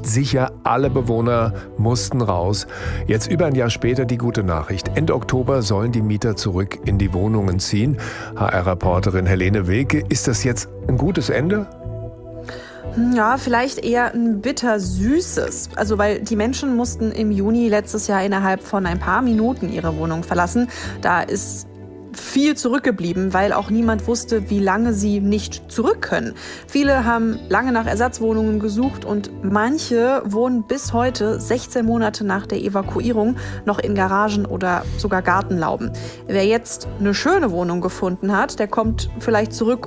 sicher, alle Bewohner mussten raus. Jetzt über ein Jahr später die gute Nachricht. Ende Oktober sollen die Mieter zurück in die Wohnungen ziehen. HR-Reporterin Helene Wilke, ist das jetzt ein gutes Ende? Ja, vielleicht eher ein bittersüßes. Also weil die Menschen mussten im Juni letztes Jahr innerhalb von ein paar Minuten ihre Wohnung verlassen. Da ist viel zurückgeblieben, weil auch niemand wusste, wie lange sie nicht zurück können. Viele haben lange nach Ersatzwohnungen gesucht und manche wohnen bis heute, 16 Monate nach der Evakuierung, noch in Garagen oder sogar Gartenlauben. Wer jetzt eine schöne Wohnung gefunden hat, der kommt vielleicht zurück